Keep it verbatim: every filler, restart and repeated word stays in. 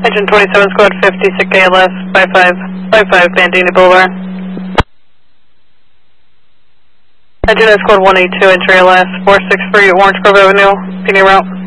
Agent twenty-seven, Squad fifty, six A L S, five five five five, Bandini Boulevard. Agent Squad one eighty-two, entry L S, four six three, Orange Grove Avenue, P D route.